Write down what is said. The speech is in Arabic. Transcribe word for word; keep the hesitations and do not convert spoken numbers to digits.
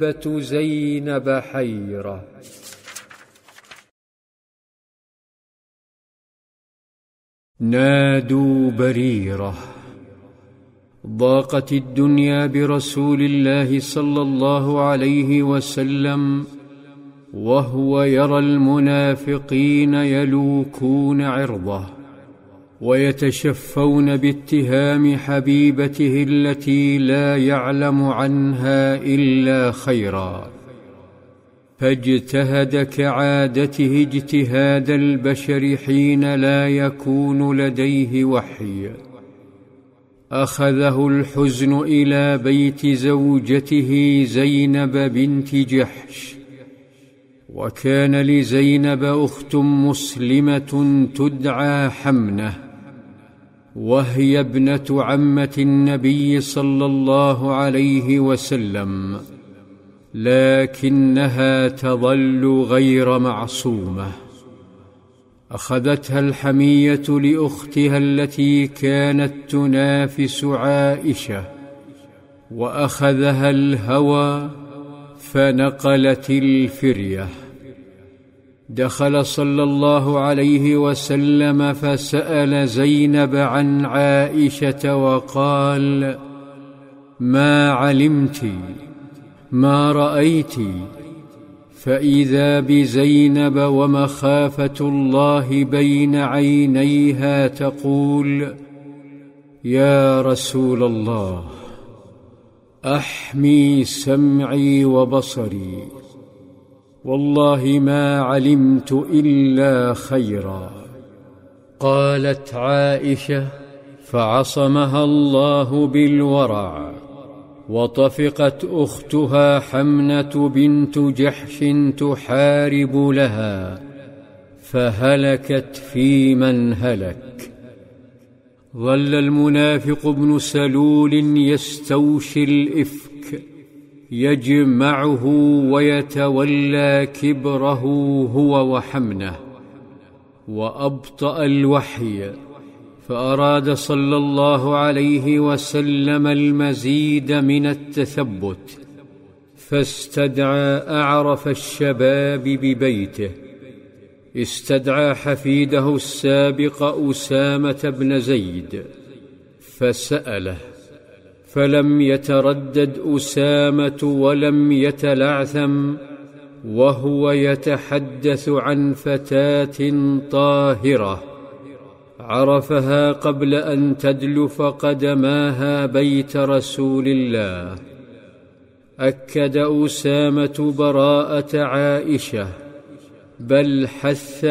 زينب حيرة. نادوا بريرة. ضاقت الدنيا برسول الله صلى الله عليه وسلم وهو يرى المنافقين يلوكون عرضه ويتشفون باتهام حبيبته التي لا يعلم عنها إلا خيرا، فاجتهد كعادته اجتهاد البشر حين لا يكون لديه وحي. أخذه الحزن إلى بيت زوجته زينب بنت جحش، وكان لزينب أخت مسلمة تدعى حمنة، وهي ابنة عمة النبي صلى الله عليه وسلم، لكنها تظل غير معصومة. أخذتها الحمية لأختها التي كانت تنافس عائشة، وأخذها الهوى فنقلت الفرية. دخل صلى الله عليه وسلم فسأل زينب عن عائشة وقال: ما علمت؟ ما رأيت؟ فإذا بزينب ومخافة الله بين عينيها تقول: يا رسول الله، أحمي سمعي وبصري، والله ما علمت إلا خيرا. قالت عائشة: فعصمها الله بالورع، وطفقت أختها حمنة بنت جحش تحارب لها، فهلكت في من هلك. ظل المنافق ابن سلول يستوشي الإفك، يجمعه ويتولى كبره هو وحمنة، وأبطأ الوحي، فأراد صلى الله عليه وسلم المزيد من التثبت، فاستدعى أعرف الشباب ببيته. استدعى حفيده السابق أسامة بن زيد فسأله، فلم يتردد أسامة ولم يتلعثم، وهو يتحدث عن فتاة طاهرة عرفها قبل أن تدلف قدماها بيت رسول الله. أكد أسامة براءة عائشة، بل حث